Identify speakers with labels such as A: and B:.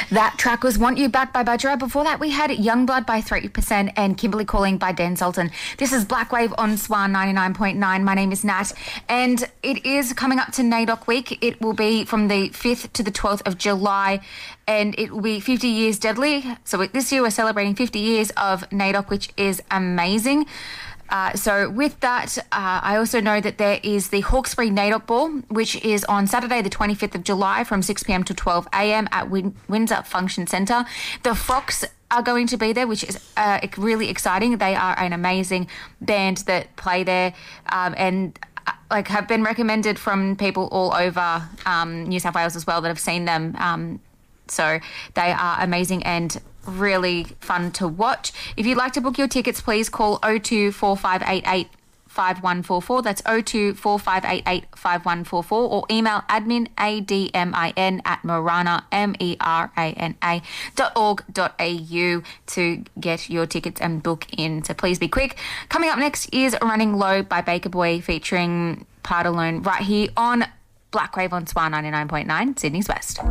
A: That track was Want You Back by Badger. Before that, we had Youngblood by 3% and Kimberly Calling by Dan Sultan. This is Black Wave on Swan 99.9. My name is Nat, and it is coming up to NAIDOC Week. It will be from the 5th to the 12th of July, and it will be 50 years deadly. So this year we're celebrating 50 years of NAIDOC, which is amazing. So with that, I also know that there is the Hawkesbury NAIDOC Ball, which is on Saturday the 25th of July from 6 p.m. to 12 a.m. at Windsor Function Centre. The Frocks are going to be there, which is really exciting. They are an amazing band that play there and have been recommended from people all over New South Wales as well that have seen them. So they are amazing and really fun to watch. If you'd like to book your tickets, please call 024588 5144. That's 024588 or email admin, ADMIN, at Merana, merana.org.au to get your tickets and book in. So please be quick. Coming up next is Running Low by Baker Boy featuring Part Alone right here on Black Wave on Swan 99.9, Sydney's West.